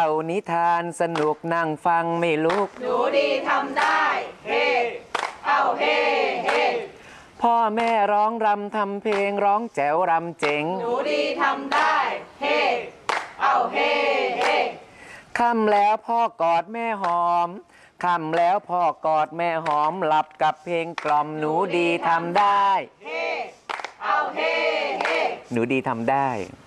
านิทานสนุกนั่งฟังไม่ลุกหนูดีทำได้เฮ้เอาเฮ้เฮ้พ่อแม่ร้องรำทำเพลงร้องแจ๋วรำเจ๋งหนูดีทำได้เฮ้เอาเฮ้เฮ้ค่ำแล้วพ่อกอดแม่หอมค่ำแล้วพ่อกอดแม่หอมหลับกับเพลงกล่อมหนูดีทำได้เฮ้เอาเฮ้เฮ้หนูดีทำได้